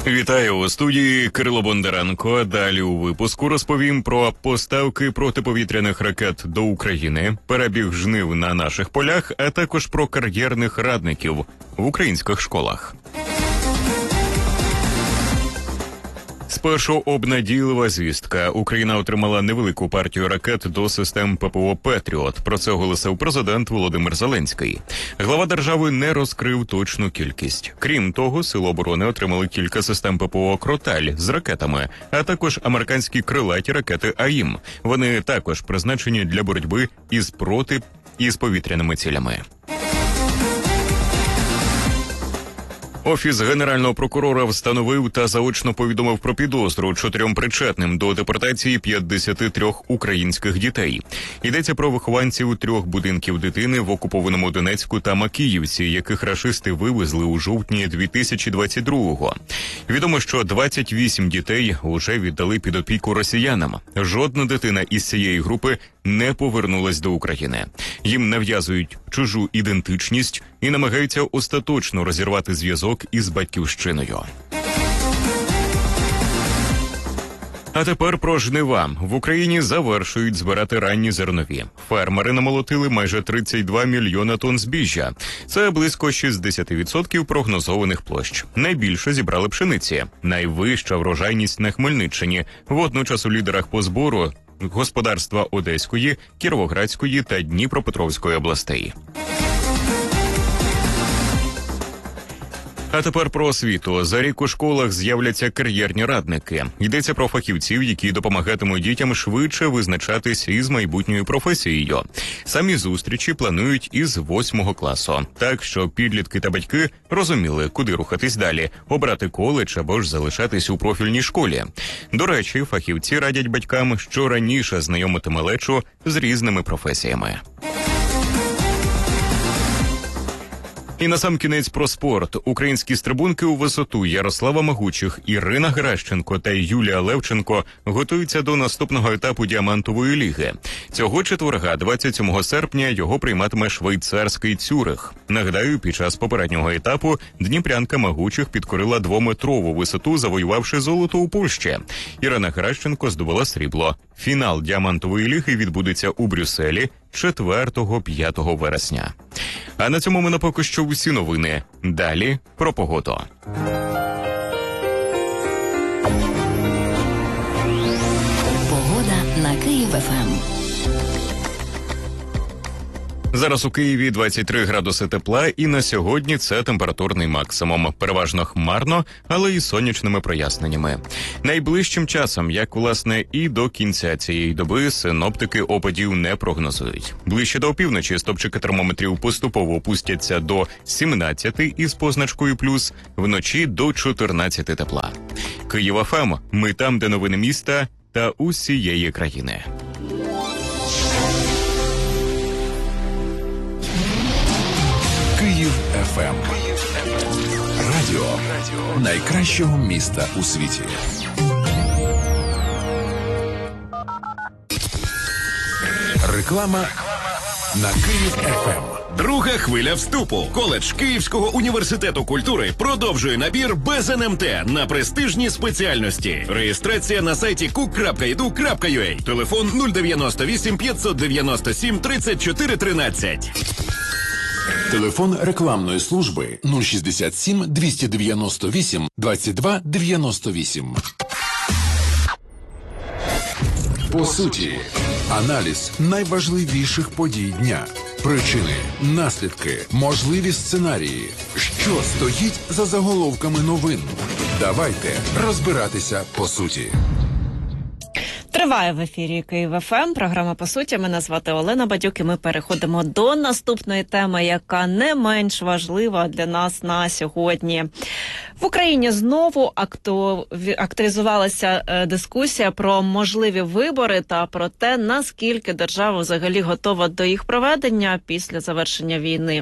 Вітаю у студії Кирило Бондаренко. Далі у випуску розповім про поставки протиповітряних ракет до України, перебіг жнив на наших полях, а також про кар'єрних радників в українських школах. Спершу обнадійлива звістка. Україна отримала невелику партію ракет до систем ППО «Петріот». Про це оголосив президент Володимир Зеленський. Глава держави не розкрив точну кількість. Крім того, Сили оборони отримали кілька систем ППО «Кроталь» з ракетами, а також американські крилаті ракети «АІМ». Вони також призначені для боротьби із повітряними цілями. Офіс Генерального прокурора встановив та заочно повідомив про підозру 4 причетним до депортації 53 українських дітей. Йдеться про вихованців 3 будинків дитини в окупованому Донецьку та Макіївці, яких рашисти вивезли у жовтні 2022-го. Відомо, що 28 дітей уже віддали під опіку росіянам. Жодна дитина із цієї групи не повернулась до України. Їм нав'язують чужу ідентичність і намагаються остаточно розірвати зв'язок із батьківщиною. А тепер про жнива. В Україні завершують збирати ранні зернові. Фермери намолотили майже 32 мільйона тонн збіжжя. Це близько 60% прогнозованих площ. Найбільше зібрали пшениці. Найвища врожайність на Хмельниччині. Водночас у лідерах по збору господарства Одеської, Кіровоградської та Дніпропетровської областей. А тепер про освіту. За рік у школах з'являться кар'єрні радники. Йдеться про фахівців, які допомагатимуть дітям швидше визначатись із майбутньою професією. Самі зустрічі планують із 8 класу. Так, що підлітки та батьки розуміли, куди рухатись далі – обрати коледж або ж залишатись у профільній школі. До речі, фахівці радять батькам, що раніше знайомити малечу з різними професіями. І насамкінець про спорт. Українські стрибунки у висоту Ярослава Магучих, Ірина Геращенко та Юлія Левченко готуються до наступного етапу Діамантової ліги. Цього четверга, 27 серпня, його прийматиме швейцарський Цюрих. Нагадаю, під час попереднього етапу дніпрянка Магучих підкорила 2-метрову висоту, завоювавши золото у Польщі. Ірина Геращенко здобула срібло. Фінал Діамантової ліги відбудеться у Брюсселі 4-5 вересня. А на цьому ми поки що усі новини. Далі про погоду. Погода на Київ-ФМ. Зараз у Києві 23 градуси тепла, і на сьогодні це температурний максимум. Переважно хмарно, але і сонячними проясненнями. Найближчим часом, як власне і до кінця цієї доби, синоптики опадів не прогнозують. Ближче до опівночі стопчики термометрів поступово опустяться до 17 із позначкою плюс, вночі до 14 тепла. Київ-ФМ. Ми там, де новини міста та усієї країни. Київ ФМ. Радіо найкращого міста у світі. Реклама на Київ ФМ. Друга хвиля вступу. Коледж Київського університету культури продовжує набір без НМТ на престижні спеціальності. Реєстрація на сайті cook.edu.ua. Телефон 098 597 34 13. Телефон рекламної служби 067 298 22 98. По суті, аналіз найважливіших подій дня. Причини, наслідки, можливі сценарії. Що стоїть за заголовками новин? Давайте розбиратися по суті. Триває в ефірі Київ ФМ, програма «По суті». Мене звати Олена Бадюк, і ми переходимо до наступної теми, яка не менш важлива для нас на сьогодні. В Україні знову активізувалася дискусія про можливі вибори та про те, наскільки держава взагалі готова до їх проведення після завершення війни.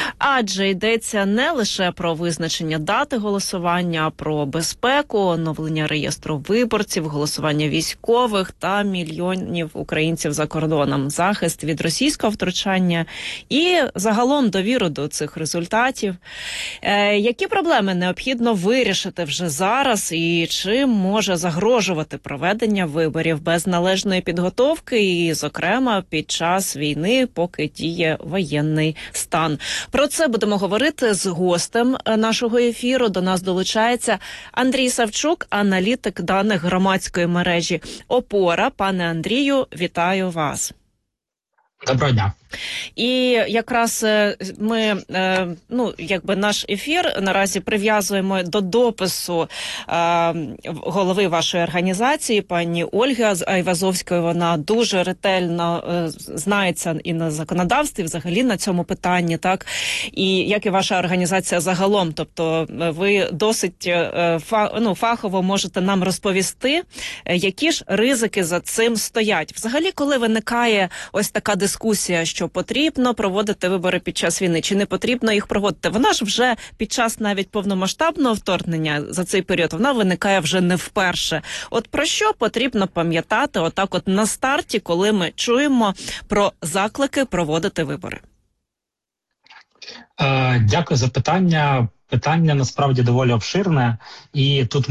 Адже йдеться не лише про визначення дати голосування, а про безпеку, оновлення реєстру виборців, голосування військових та мільйонів українців за кордоном, захист від російського втручання і загалом довіру до цих результатів. Які проблеми необхідно вирішити вже зараз і чим може загрожувати проведення виборів без належної підготовки і, зокрема, під час війни, поки діє воєнний стан? Про це будемо говорити з гостем нашого ефіру. До нас долучається Андрій Савчук, аналітик даних громадської мережі «Опора». Пане Андрію, вітаю вас. Доброго дня. І якраз ми, наш ефір наразі прив'язуємо до допису голови вашої організації, пані Ольги Айвазовської. Вона дуже ретельно знається і на законодавстві, взагалі на цьому питанні, так? І як і ваша організація загалом. Тобто ви досить фахово можете нам розповісти, які ж ризики за цим стоять. Взагалі, коли виникає ось така дискусія, що потрібно проводити вибори під час війни, чи не потрібно їх проводити. Вона ж вже під час навіть повномасштабного вторгнення за цей період, вона виникає вже не вперше. От про що потрібно пам'ятати отак от на старті, коли ми чуємо про заклики проводити вибори? Дякую за питання. Питання насправді доволі обширне, і тут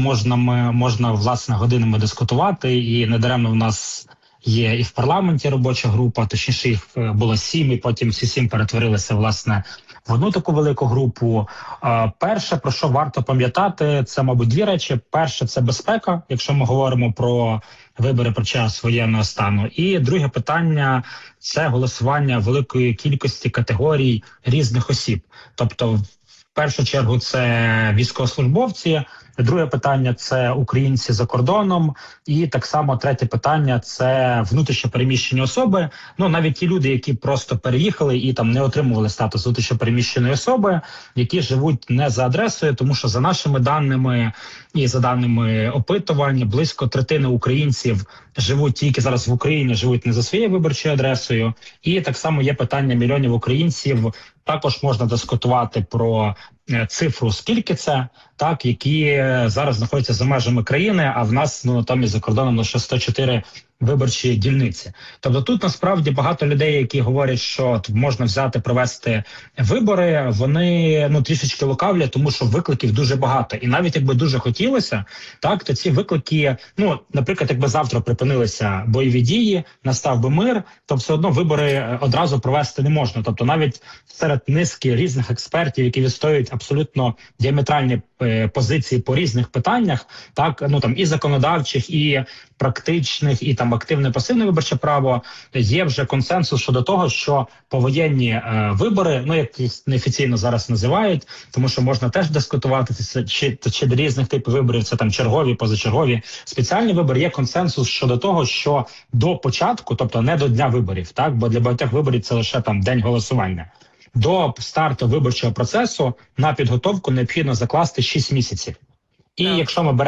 можна власне годинами дискутувати, і недаремно в нас є і в парламенті робоча група, точніше їх було 7, і потім всі 7 перетворилися, власне, в одну таку велику групу. Перше, про що варто пам'ятати, це, мабуть, дві речі. Перше – це безпека, якщо ми говоримо про вибори під час воєнного стану. І друге питання – це голосування великої кількості категорій різних осіб. Тобто, в першу чергу, це військовослужбовці, друге питання – це українці за кордоном, і так само третє питання – це внутрішньо переміщені особи. Ну, навіть ті люди, які просто переїхали і там не отримували статус внутрішньо переміщеної особи, які живуть не за адресою, тому що за нашими даними і за даними опитувань, близько третини українців живуть тільки зараз в Україні, живуть не за своєю виборчою адресою. І так само є питання мільйонів українців. Також можна дискутувати про цифру, скільки це, так, які зараз знаходяться за межами країни, а в нас натомість за кордоном лише 104 виборчі дільниці. Тобто тут насправді багато людей, які говорять, що можна взяти, провести вибори, вони трішечки лукавлять, тому що викликів дуже багато. І навіть якби дуже хотілося, так, то ці виклики, наприклад, якби завтра припинилися бойові дії, настав би мир, то все одно вибори одразу провести не можна. Тобто навіть серед низки різних експертів, які відстоюють абсолютно діаметральні позиції по різних питаннях, так, і законодавчих, і практичних, і там активне пасивне виборче право, є вже консенсус щодо того, що повоєнні вибори, як їх неофіційно зараз називають, тому що можна теж дискутувати, чи різних типів виборів, це там чергові, позачергові, спеціальні вибори, є консенсус щодо того, що до початку, тобто не до дня виборів, так, бо для багатьох виборів це лише там день голосування, до старту виборчого процесу на підготовку необхідно закласти 6 місяців. І якщо ми беремо